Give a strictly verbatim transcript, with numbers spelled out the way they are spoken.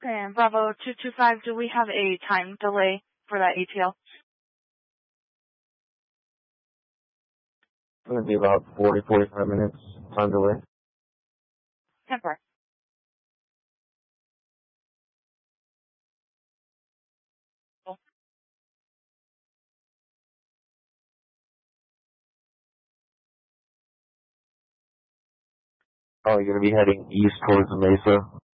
Okay, Bravo two two five, do we have a time delay for that A T L? It's going to be about forty, forty-five minutes time delay. Temper. Oh, you're going to be heading east towards the Mesa?